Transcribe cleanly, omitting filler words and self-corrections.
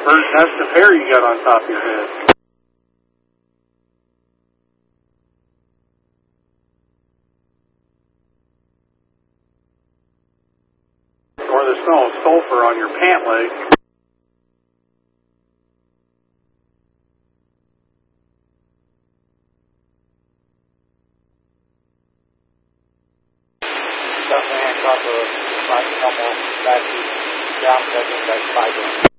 Bird nest of hair you got on top of your head. Or the smell of sulfur on your pant leg. Definitely on top of my normal back down, that's 5